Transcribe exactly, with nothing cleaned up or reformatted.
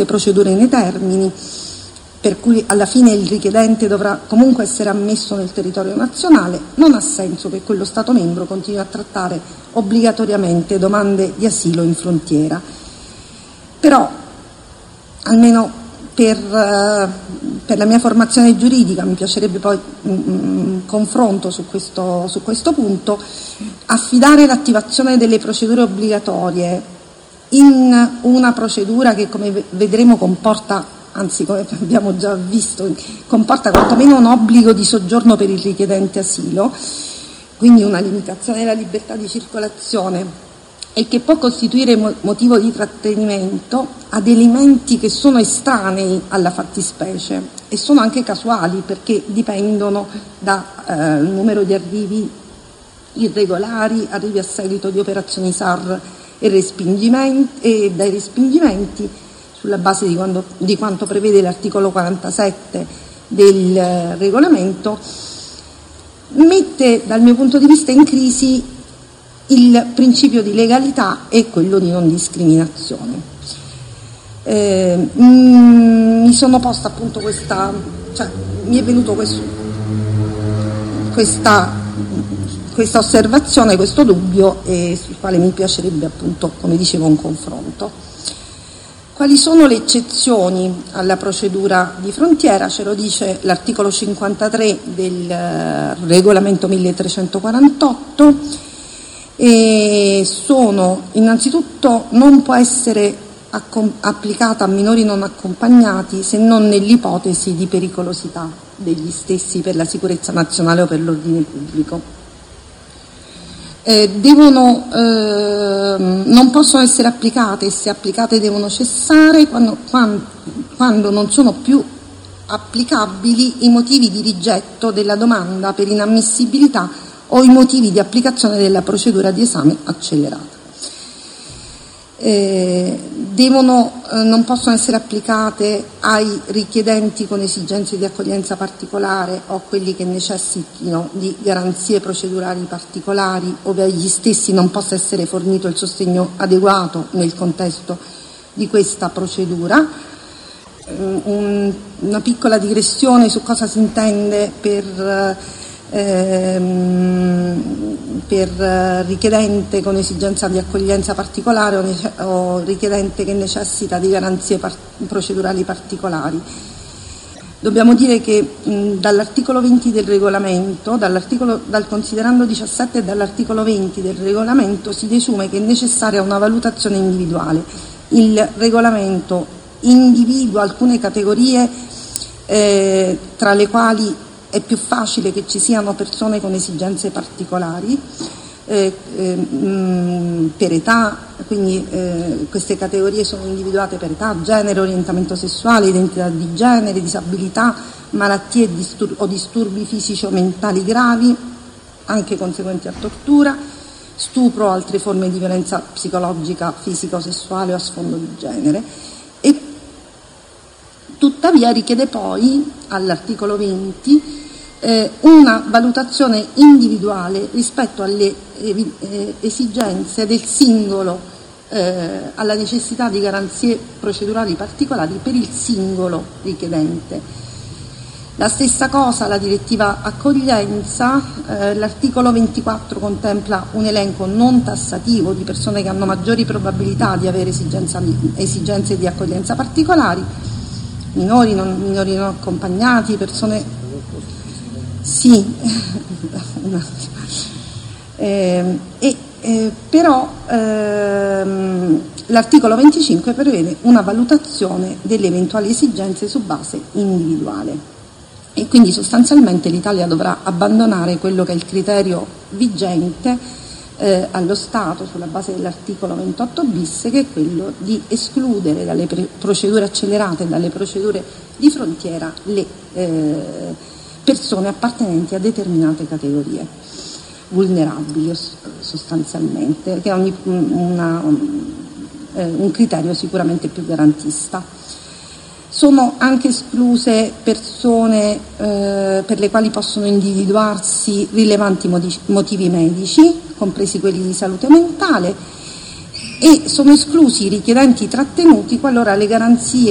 queste procedure nei termini, per cui alla fine il richiedente dovrà comunque essere ammesso nel territorio nazionale, non ha senso che quello Stato membro continui a trattare obbligatoriamente domande di asilo in frontiera. Però, almeno per, uh, per la mia formazione giuridica, mi piacerebbe poi un confronto su questo, su questo punto, affidare l'attivazione delle procedure obbligatorie in una procedura che, come vedremo, comporta, anzi come abbiamo già visto, comporta quantomeno un obbligo di soggiorno per il richiedente asilo, quindi una limitazione della libertà di circolazione, e che può costituire motivo di trattenimento ad elementi che sono estranei alla fattispecie e sono anche casuali, perché dipendono dal eh, numero di arrivi irregolari, arrivi a seguito di operazioni S A R e, respingimenti, e dai respingimenti, sulla base di, quando, di quanto prevede l'articolo quarantasette del eh, regolamento, mette dal mio punto di vista in crisi il principio di legalità e quello di non discriminazione. Eh, mh, mi sono posta appunto questa, cioè mi è venuto questo, questa, questa osservazione, questo dubbio, e sul quale mi piacerebbe appunto, come dicevo, un confronto. Quali sono le eccezioni alla procedura di frontiera? Ce lo dice l'articolo cinquantatré del eh, regolamento milletrecentoquarantotto, e sono innanzitutto: non può essere applicata a minori non accompagnati se non nell'ipotesi di pericolosità degli stessi per la sicurezza nazionale o per l'ordine pubblico. Eh, devono, eh, non possono essere applicate, e se applicate devono cessare quando, quando, quando non sono più applicabili i motivi di rigetto della domanda per inammissibilità o i motivi di applicazione della procedura di esame accelerata. Eh, devono, eh, non possono essere applicate ai richiedenti con esigenze di accoglienza particolare o a quelli che necessitino di garanzie procedurali particolari, ove agli stessi non possa essere fornito il sostegno adeguato nel contesto di questa procedura. Un, una piccola digressione su cosa si intende per Ehm, per richiedente con esigenza di accoglienza particolare o, nece- o richiedente che necessita di garanzie par- procedurali particolari. Dobbiamo dire che mh, dall'articolo venti del regolamento, dall'articolo, dal considerando diciassette e dall'articolo venti del regolamento si desume che è necessaria una valutazione individuale. Il regolamento individua alcune categorie eh, tra le quali è più facile che ci siano persone con esigenze particolari, eh, eh, mh, per età, quindi eh, queste categorie sono individuate per età, genere, orientamento sessuale, identità di genere, disabilità, malattie distur- o disturbi fisici o mentali gravi, anche conseguenti a tortura, stupro o altre forme di violenza psicologica, fisica o sessuale o a sfondo di genere. E tuttavia richiede poi, all'articolo venti, eh, una valutazione individuale rispetto alle eh, esigenze del singolo, eh, alla necessità di garanzie procedurali particolari per il singolo richiedente. La stessa cosa la direttiva accoglienza, eh, l'articolo ventiquattro contempla un elenco non tassativo di persone che hanno maggiori probabilità di avere di, esigenze di accoglienza particolari, minori non, minori non accompagnati, persone... Sì, eh, e, eh, però ehm, l'articolo venticinque prevede una valutazione delle eventuali esigenze su base individuale, e quindi sostanzialmente l'Italia dovrà abbandonare quello che è il criterio vigente eh, allo Stato sulla base dell'articolo ventotto bis, che è quello di escludere dalle pre- procedure accelerate e dalle procedure di frontiera le eh, persone appartenenti a determinate categorie vulnerabili sostanzialmente, che è un, una, un criterio sicuramente più garantista. Sono anche escluse persone eh, per le quali possono individuarsi rilevanti motivi medici, compresi quelli di salute mentale, e sono esclusi i richiedenti trattenuti qualora le garanzie